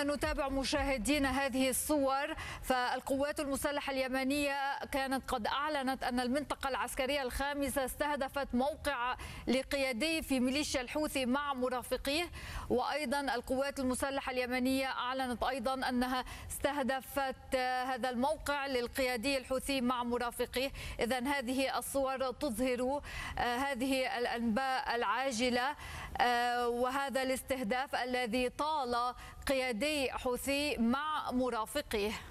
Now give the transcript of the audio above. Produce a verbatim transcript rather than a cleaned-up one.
نتابع مشاهدينا هذه الصور. فالقوات المسلحة اليمنية كانت قد أعلنت أن المنطقة العسكرية الخامسة استهدفت موقع لقيادي في ميليشيا الحوثي مع مرافقيه، وأيضا القوات المسلحة اليمنية أعلنت أيضا أنها استهدفت هذا الموقع للقيادي الحوثي مع مرافقيه. إذن هذه الصور تظهر هذه الأنباء العاجلة وهذا الاستهداف الذي طال قيادي حوثي مع مرافقيه.